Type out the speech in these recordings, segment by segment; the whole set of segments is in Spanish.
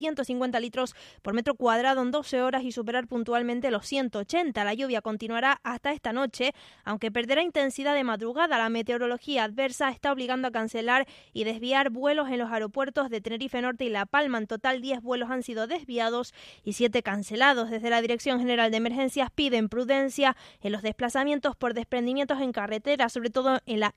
150 litros por metro cuadrado en 12 horas y superar puntualmente los 180. La lluvia continuará hasta esta noche, aunque perderá intensidad de madrugada. La meteorología adversa está obligando a cancelar y desviar vuelos en los aeropuertos de Tenerife Norte y La Palma. En total, 10 vuelos han sido desviados y 7 cancelados. Desde la Dirección General de Emergencias piden prudencia en los desplazamientos por desprendimientos en carretera, sobre todo en la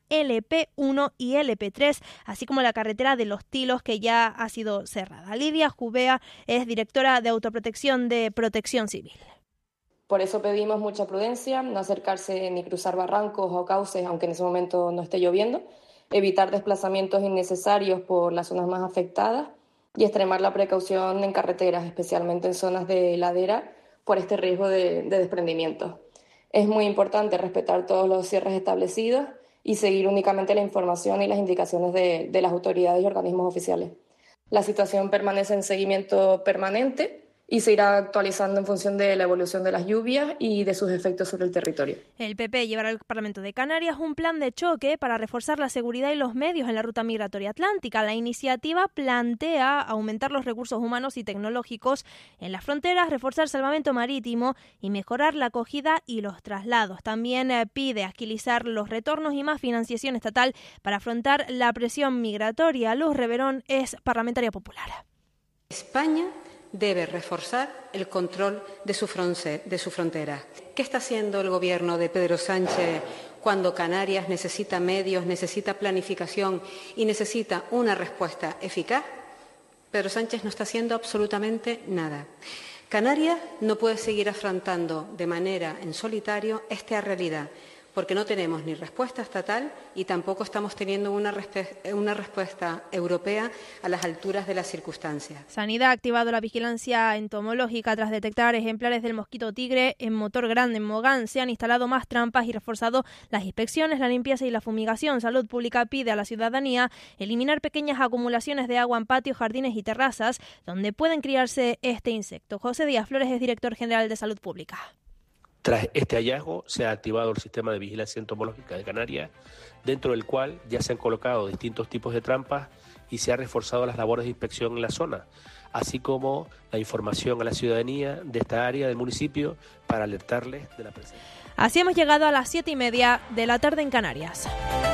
LP1 y LP3, así como la carretera de Los Tilos, que ya ha sido cerrada. Lidia Jubea es directora de Autoprotección de Protección Civil. Por eso pedimos mucha prudencia, no acercarse ni cruzar barrancos o cauces, aunque en ese momento no esté lloviendo, evitar desplazamientos innecesarios por las zonas más afectadas y extremar la precaución en carreteras, especialmente en zonas de ladera, por este riesgo de desprendimiento. Es muy importante respetar todos los cierres establecidos y seguir únicamente la información y las indicaciones de las autoridades y organismos oficiales. La situación permanece en seguimiento permanente y se irá actualizando en función de la evolución de las lluvias y de sus efectos sobre el territorio. El PP llevará al Parlamento de Canarias un plan de choque para reforzar la seguridad y los medios en la ruta migratoria atlántica. La iniciativa plantea aumentar los recursos humanos y tecnológicos en las fronteras, reforzar salvamento marítimo y mejorar la acogida y los traslados. También pide agilizar los retornos y más financiación estatal para afrontar la presión migratoria. Luz Reverón es parlamentaria popular. España debe reforzar el control de su frontera. ¿Qué está haciendo el Gobierno de Pedro Sánchez cuando Canarias necesita medios, necesita planificación y necesita una respuesta eficaz? Pedro Sánchez no está haciendo absolutamente nada. Canarias no puede seguir afrontando de manera en solitario esta realidad, porque no tenemos ni respuesta estatal y tampoco estamos teniendo una respuesta europea a las alturas de las circunstancias. Sanidad ha activado la vigilancia entomológica tras detectar ejemplares del mosquito tigre en Motor Grande, en Mogán. Se han instalado más trampas y reforzado las inspecciones, la limpieza y la fumigación. Salud Pública pide a la ciudadanía eliminar pequeñas acumulaciones de agua en patios, jardines y terrazas donde pueden criarse este insecto. José Díaz Flores es director general de Salud Pública. Tras este hallazgo, se ha activado el sistema de vigilancia entomológica de Canarias, dentro del cual ya se han colocado distintos tipos de trampas y se han reforzado las labores de inspección en la zona, así como la información a la ciudadanía de esta área del municipio para alertarles de la presencia. Así hemos llegado a las 7:30 de la tarde en Canarias.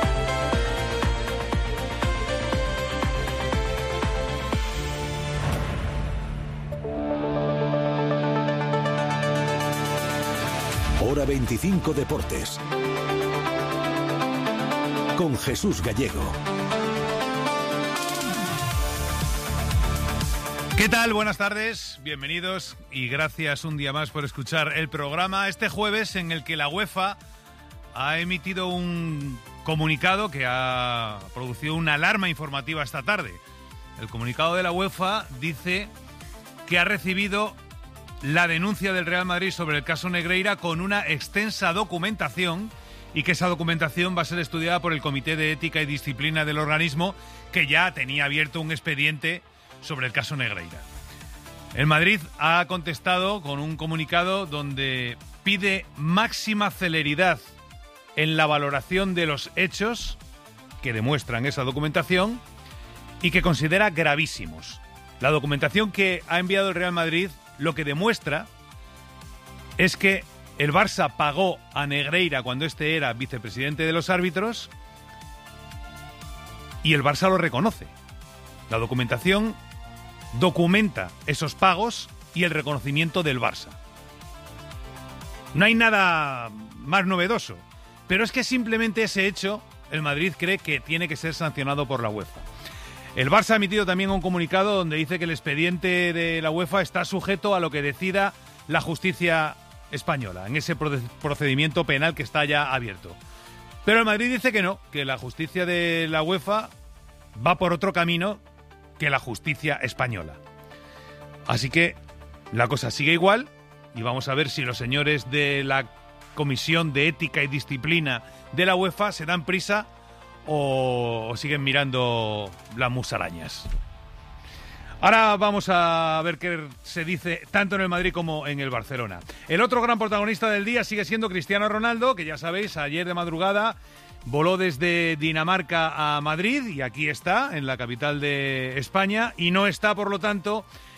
Hora 25 Deportes. Con Jesús Gallego. ¿Qué tal? Buenas tardes, bienvenidos y gracias un día más por escuchar el programa. Este jueves en el que la UEFA ha emitido un comunicado que ha producido una alarma informativa esta tarde. El comunicado de la UEFA dice que ha recibido la denuncia del Real Madrid sobre el caso Negreira con una extensa documentación y que esa documentación va a ser estudiada por el Comité de Ética y Disciplina del organismo, que ya tenía abierto un expediente sobre el caso Negreira. El Madrid ha contestado con un comunicado donde pide máxima celeridad en la valoración de los hechos que demuestran esa documentación y que considera gravísimos. La documentación que ha enviado el Real Madrid lo que demuestra es que el Barça pagó a Negreira cuando este era vicepresidente de los árbitros y el Barça lo reconoce. La documentación documenta esos pagos y el reconocimiento del Barça. No hay nada más novedoso, pero es que simplemente ese hecho el Madrid cree que tiene que ser sancionado por la UEFA. El Barça ha emitido también un comunicado donde dice que el expediente de la UEFA está sujeto a lo que decida la justicia española, en ese procedimiento penal que está ya abierto. Pero el Madrid dice que no, que la justicia de la UEFA va por otro camino que la justicia española. Así que la cosa sigue igual y vamos a ver si los señores de la Comisión de Ética y Disciplina de la UEFA se dan prisa o siguen mirando las musarañas. Ahora vamos a ver qué se dice tanto en el Madrid como en el Barcelona. El otro gran protagonista del día sigue siendo Cristiano Ronaldo, que ya sabéis, ayer de madrugada voló desde Dinamarca a Madrid y aquí está, en la capital de España, y no está, por lo tanto,